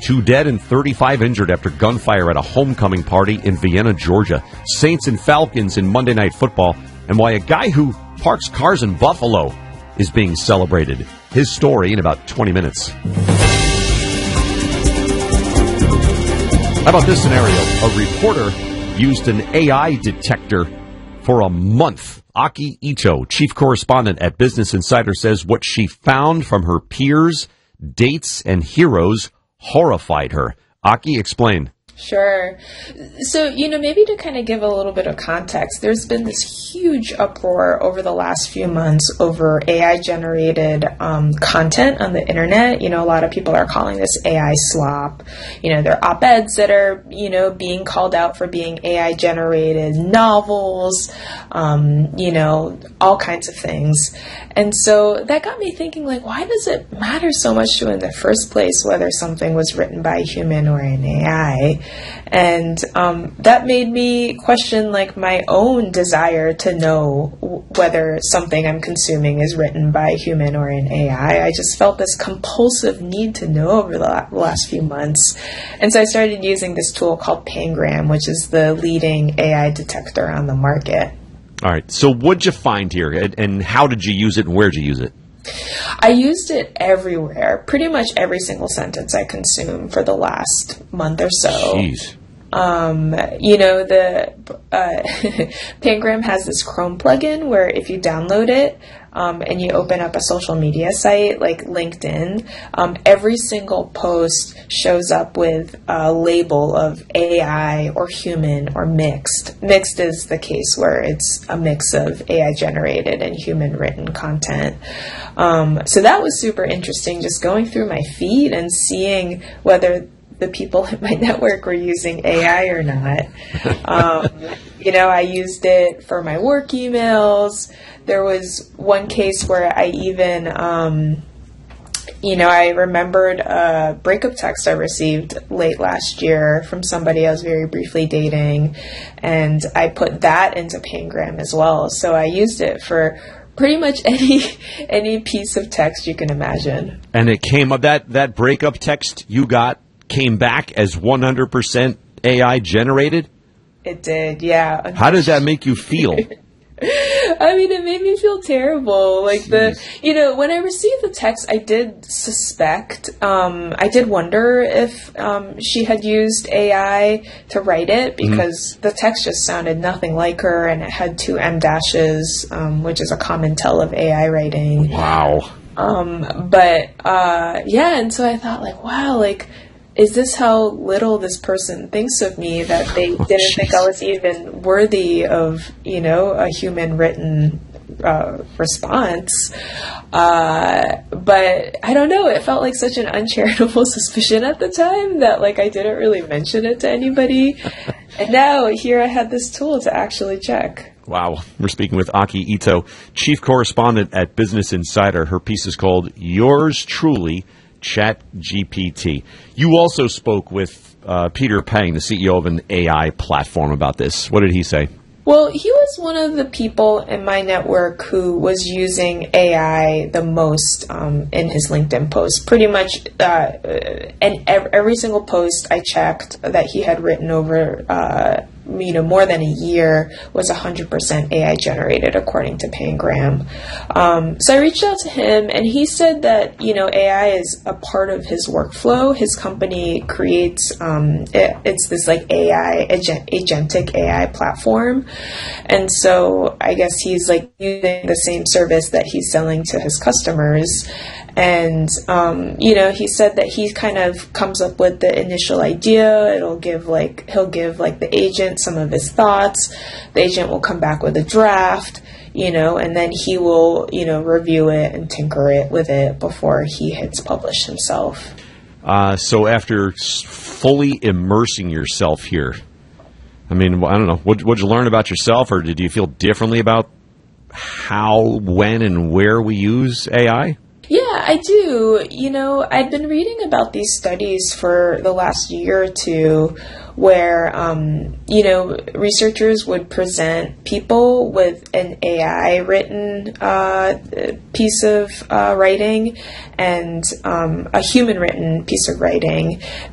2 dead and 35 injured after gunfire at a homecoming party in Vienna, Georgia. Saints and Falcons in Monday Night Football, and why a guy who parks cars in Buffalo is being celebrated. His story in about 20 minutes. How about this scenario? A reporter used an AI detector for a month. Aki Ito, chief correspondent at Business Insider, says what she found from her peers, dates, and heroes horrified her. Aki, explain. Sure. So, maybe to kind of give a little bit of context, there's been this huge uproar over the last few months over AI-generated content on the internet. A lot of people are calling this AI slop. There are op-eds that are, being called out for being AI-generated, novels, all kinds of things. And so that got me thinking, why does it matter so much to in the first place whether something was written by a human or an AI? And that made me question my own desire to know whether something I'm consuming is written by a human or an AI. I just felt this compulsive need to know over the last few months. And so I started using this tool called Pangram, which is the leading AI detector on the market. All right. So what'd you find here, and how did you use it, and where'd you use it? I used it everywhere, pretty much every single sentence I consume for the last month or so. Jeez. Pangram has this Chrome plugin where if you download it and you open up a social media site like LinkedIn, every single post shows up with a label of AI or human or mixed. Mixed is the case where it's a mix of AI generated and human written content. So that was super interesting, just going through my feed and seeing whether the people in my network were using AI or not. I used it for my work emails. There was one case where I even, I remembered a breakup text I received late last year from somebody I was very briefly dating, and I put that into Pangram as well. So I used it for pretty much any piece of text you can imagine. And it came up, that breakup text you got came back as 100% AI generated? It did, yeah. How does that make you feel? It made me feel terrible. When I received the text, I did suspect, I did wonder if she had used AI to write it, because the text just sounded nothing like her, and it had 2 M dashes, which is a common tell of AI writing. Wow. And so I thought, wow, is this how little this person thinks of me, that they didn't think I was even worthy of, a human written response? But I don't know, it felt like such an uncharitable suspicion at the time that I didn't really mention it to anybody. And now here I had this tool to actually check. Wow. We're speaking with Aki Ito, chief correspondent at Business Insider. Her piece is called Yours Truly, ChatGPT. You also spoke with Peter Peng, the CEO of an AI platform, about this. What did he say? Well, he was one of the people in my network who was using AI the most in his LinkedIn posts. Pretty much, and every single post I checked that he had written over more than a year was 100% AI generated, according to Pangram. So I reached out to him, and he said that, AI is a part of his workflow. His company creates, it's this AI, agentic AI platform. And so I guess he's using the same service that he's selling to his customers. And, he said that he kind of comes up with the initial idea. He'll give the agent some of his thoughts. The agent will come back with a draft, and then he will, review it and tinker it with it before he hits publish himself. So after fully immersing yourself here, I don't know, what'd you learn about yourself, or did you feel differently about how, when, and where we use AI? Yeah, I do. I've been reading about these studies for the last year or two where, researchers would present people with an AI written piece of writing and a human written piece of writing.